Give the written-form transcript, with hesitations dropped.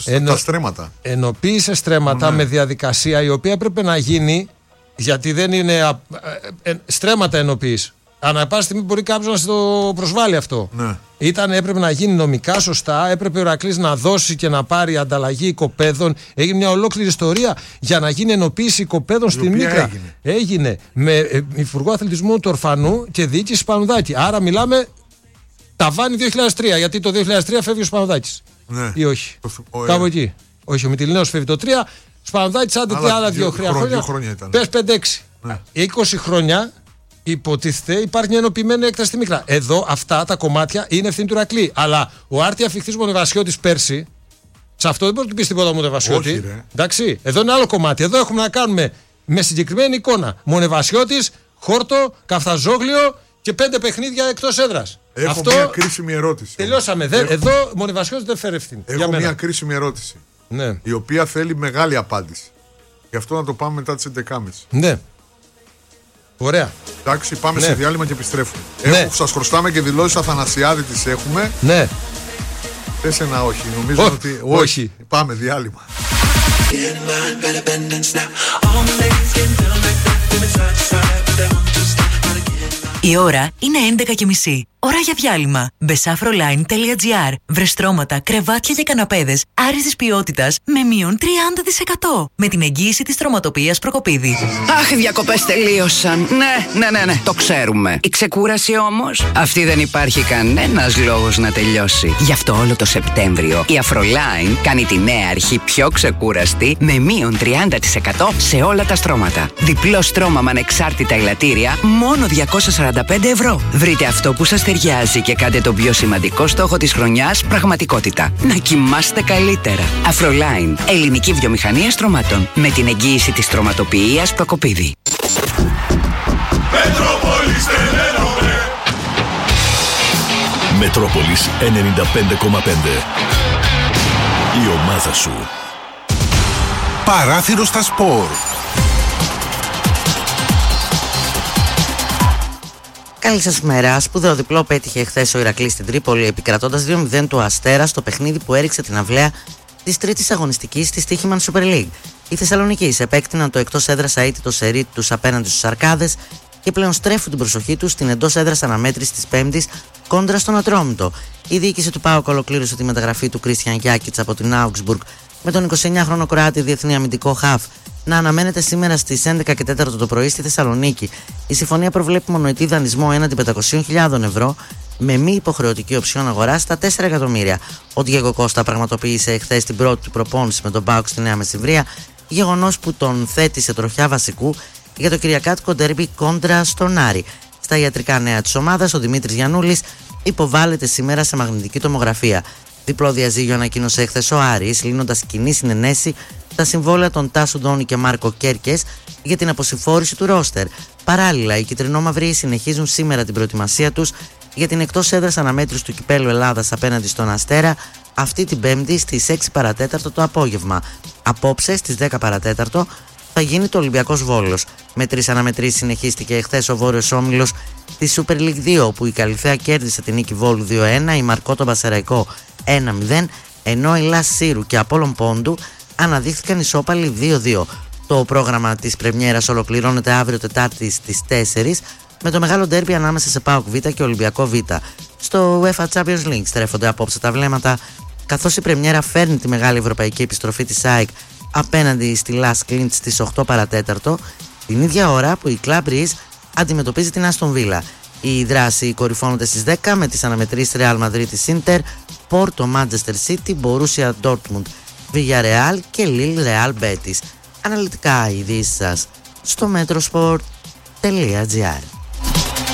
Τα στρέμματα. Ενοποίησε στρέμματα με διαδικασία η οποία έπρεπε να γίνει, γιατί δεν είναι στρέμματα ενοποίηση. Ανά πάσα στιγμή μπορεί κάποιος να το προσβάλλει αυτό. Ναι. Έπρεπε να γίνει νομικά σωστά, έπρεπε ο Ηρακλής να δώσει και να πάρει ανταλλαγή οικοπαίδων. Έγινε μια ολόκληρη ιστορία για να γίνει ενοποίηση οικοπαίδων στην Μίκρα. Έγινε με Υπουργό Αθλητισμού του Ορφανού και διοίκηση Πανουδάκη. Άρα μιλάμε ταβάνι 2003, γιατί το 2003 φεύγει ο Σπανουδάκης. Ναι. Ή όχι. Κάπου εκεί. Όχι, ο Μυτιληναίος φεύγει το 3. Σπανουδάκης άντε άλλα 2 χρόνια. Πες 5-6. Ναι. 20 χρόνια. Υποτίθεται υπάρχει μια ενοποιημένη έκταση στη Μίκρα. Εδώ αυτά τα κομμάτια είναι ευθύνη του Ηρακλή. Αλλά ο Άρτη Αφιχθής Μονεβασιώτης πέρσι, σε αυτό δεν μπορεί να του πει τίποτα Μονεβασιώτη. Εντάξει, εδώ είναι άλλο κομμάτι. Εδώ έχουμε να κάνουμε με συγκεκριμένη εικόνα. Μονεβασιώτης, Χόρτο, Καφταζόγλιο και 5 παιχνίδια εκτός έδρας. Έχω μια κρίσιμη ερώτηση. Τελειώσαμε. Εδώ Μονεβασιώτης δεν φέρει ευθύνη. Έχω μια κρίσιμη ερώτηση. Ναι. Η οποία θέλει μεγάλη απάντηση. Γι' αυτό να το πάμε μετά τις 11.30. Ναι. Ωραία. Εντάξει, πάμε σε διάλειμμα και επιστρέφουμε. Ναι. Σας χρωστάμε και δηλώσεις Αθανασιάδη τις έχουμε. Ναι. Θες ένα όχι, νομίζω ότι όχι. Πάμε διάλειμμα. Η ώρα είναι 11:30. Ώρα για διάλειμμα. Besafroline.gr. Βρεστρώματα, κρεβάτια και καναπέδες άριστης ποιότητας με μείον 30%. Με την εγγύηση της Στρωματοποιίας Προκοπίδη. Αχ, οι διακοπές τελείωσαν. Ναι, το ξέρουμε. Η ξεκούραση όμως, αυτή δεν υπάρχει κανένας λόγος να τελειώσει. Γι' αυτό όλο το Σεπτέμβριο η Afroline κάνει τη νέα αρχή πιο ξεκούραστη με μείον 30% σε όλα τα στρώματα. Διπλό στρώμα με ανεξάρτητα ελαττήρια, μόνο 245 ευρώ. Βρείτε αυτό που σας ταιριάζει και κάντε τον πιο σημαντικό στόχο της χρονιάς πραγματικότητα. Να κοιμάστε καλύτερα. Afroline, ελληνική βιομηχανία στρωμάτων. Με την εγγύηση της Στρωματοποιίας Προκοπίδη. Μετρόπολης 95,5. Η ομάδα σου. Παράθυρο στα σπορ. Καλή σας μέρα. Σπουδαίο διπλό πέτυχε χθες ο Ηρακλής στην Τρίπολη, επικρατώντας 2-0 του Αστέρα στο παιχνίδι που έριξε την αυλαία της τρίτης αγωνιστικής της Στοίχημαν Super League. Οι Θεσσαλονικείς επέκτηναν το εκτός έδρας αίτητο σερί τους απέναντι στους Αρκάδες και πλέον στρέφουν την προσοχή τους στην εντός έδρας αναμέτρηση της Πέμπτης κόντρα στον Ατρόμητο. Η διοίκηση του ΠΑΟΚ ολοκλήρωσε τη μεταγραφή του Κρίστιαν Γιάκιτς από την Augsburg με τον 29χρονο Κροάτη διεθνή αμυντικό χαφ να αναμένεται σήμερα στις 11 και 4 το πρωί στη Θεσσαλονίκη. Η συμφωνία προβλέπει μονοετή δανεισμό έναντι 500.000 ευρώ με μη υποχρεωτική οψιόν αγοράς στα 4 εκατομμύρια. Ο Διέγκο Κώστα πραγματοποίησε εχθές την πρώτη του προπόνηση με τον ΠΑΟΚ στη Νέα Μεσσηβρία, γεγονός που τον θέτει σε τροχιά βασικού για το κυριακάτικο ντέρμπι κόντρα στον Άρη. Στα ιατρικά νέα της ομάδας, ο Δημήτρης Γιαννούλης υποβάλλεται σήμερα σε μαγνητική τομογραφία. Διπλό διαζύγιο ανακοίνωσε χθες ο Άρης, λύνοντας κοινή συνενέση τα συμβόλαια των Τάσου Ντόνι και Μάρκο Κέρκες για την αποσυμφόρηση του ρόστερ. Παράλληλα, οι κυτρινόμαυροι συνεχίζουν σήμερα την προετοιμασία τους για την εκτός έδρας αναμέτρηση του Κυπέλλου Ελλάδας απέναντι στον Αστέρα αυτή την Πέμπτη στις 6 παρατέταρτο το απόγευμα. Απόψε στις 10 παρατέταρτο θα γίνει το Ολυμπιακός Βόλος. Με 3 αναμετρήσεις συνεχίστηκε εχθές ο Βόρειος Όμιλος της Super League 2, όπου η Καλυθέα κέρδισε την νίκη Βόλου 2-1, η Μαρκό τον Πασεραϊκό 1-0, ενώ η Λας Σύρου και Απόλλων Πόντου αναδείχθηκαν ισόπαλοι 2-2. Το πρόγραμμα της πρεμιέρας ολοκληρώνεται αύριο Τετάρτη στις 4 με το μεγάλο ντέρμπι ανάμεσα σε ΠΑΟΚ Β και Ολυμπιακό Β. Στο UEFA Champions League στρέφονται απόψε τα βλέμματα, καθώς η πρεμιέρα φέρνει τη μεγάλη ευρωπαϊκή επιστροφή της ΑΕΚ απέναντι στη Λας Κλίντ στις 8 παρατέταρτο, την ίδια ώρα που η Club Rouge αντιμετωπίζει την Άστον Βίλα. Η δράση κορυφώνεται στις 10 με τις αναμετρήσεις Real Madrid της Inter, Porto Manchester City, Borussia Dortmund Villarreal και Lille Real Betis. Αναλυτικά οι ειδήσεις σας στο metrosport.gr.